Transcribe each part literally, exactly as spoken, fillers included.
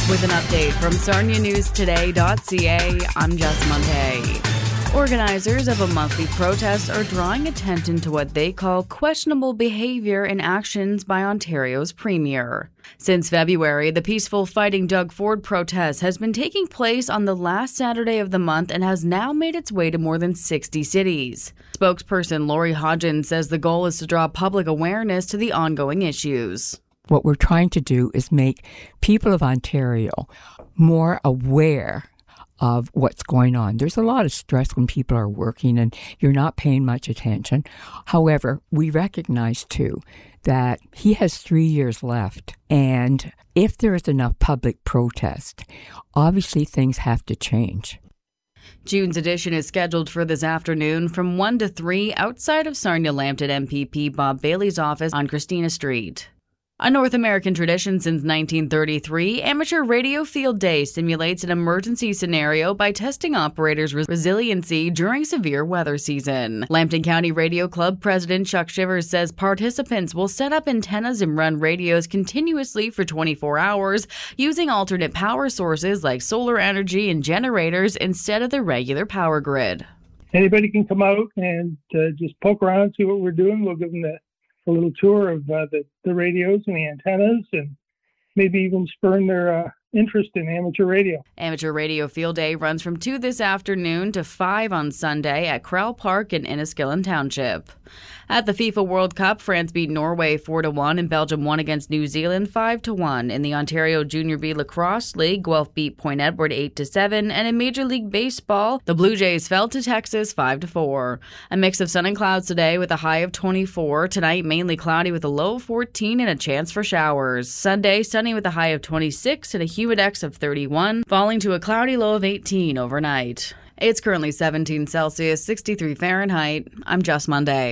With an update from Sarnia News Today dot C A, I'm Jess Monte. Organizers of a monthly protest are drawing attention to what they call questionable behavior and actions by Ontario's premier. Since February, the peaceful Fighting Doug Ford protest has been taking place on the last Saturday of the month and has now made its way to more than sixty cities. Spokesperson Lori Hodgins says the goal is to draw public awareness to the ongoing issues. What we're trying to do is make people of Ontario more aware of what's going on. There's a lot of stress when people are working and you're not paying much attention. However, we recognize, too, that he has three years left. And if there is enough public protest, obviously things have to change. June's edition is scheduled for this afternoon from one to three outside of Sarnia-Lambton M P P Bob Bailey's office on Christina Street. A North American tradition since nineteen thirty-three, Amateur Radio Field Day simulates an emergency scenario by testing operators' resiliency during severe weather season. Lambton County Radio Club President Chuck Shivers says participants will set up antennas and run radios continuously for twenty-four hours using alternate power sources like solar energy and generators instead of the regular power grid. Anybody can come out and uh, just poke around and see what we're doing. We'll give them the a little tour of uh, the, the radios and the antennas, and maybe even spurn their uh, interest in amateur radio. Amateur Radio Field Day runs from two this afternoon to five on Sunday at Crowell Park in Enniskillen Township. At the FIFA World Cup, France beat Norway four to one and Belgium won against New Zealand five to one. In the Ontario Junior B Lacrosse League, Guelph beat Point Edward eight to seven, and in Major League Baseball, the Blue Jays fell to Texas five to four. A mix of sun and clouds today with a high of twenty-four. Tonight, mainly cloudy with a low of fourteen and a chance for showers. Sunday, sunny with a high of twenty-six and a humidex of thirty-one, falling to a cloudy low of eighteen overnight. It's currently seventeen Celsius, sixty-three Fahrenheit. I'm Jess Monday.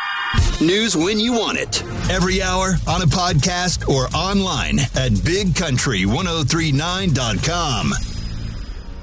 News when you want it. Every hour, on a podcast, or online at big country ten thirty-nine dot com.